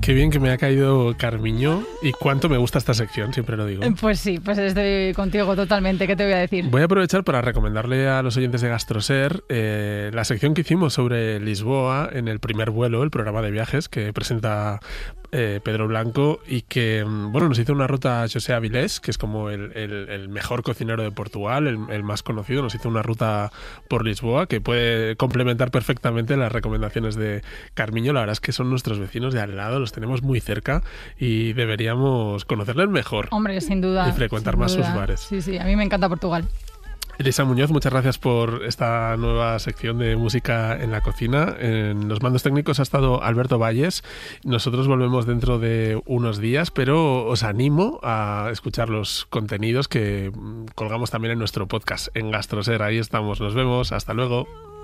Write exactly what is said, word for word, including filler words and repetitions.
Qué bien que me ha caído Carmiño y cuánto me gusta esta sección, siempre lo digo. Pues sí, pues estoy contigo totalmente. ¿Qué te voy a decir? Voy a aprovechar para recomendarle a los oyentes de GastroSer eh, la sección que hicimos sobre Lisboa en el primer vuelo, el programa de viajes que presenta eh, Pedro Blanco y que, bueno, nos hizo una ruta a José Avilés, que es como el, el, el mejor cocinero de Portugal, el, el más conocido. Nos hizo una ruta por Lisboa que puede complementar perfectamente las recomendaciones de Carmiño. La verdad es que son nuestros vecinos de al lado, los tenemos muy cerca y deberíamos conocerles mejor. Hombre, sin duda. Y frecuentar más duda. sus bares. Sí, sí, a mí me encanta Portugal. Elisa Muñoz, muchas gracias por esta nueva sección de música en la cocina. En los mandos técnicos ha estado Alberto Valles. Nosotros volvemos dentro de unos días, pero os animo a escuchar los contenidos que colgamos también en nuestro podcast en GastroSer. Ahí estamos. Nos vemos. Hasta luego.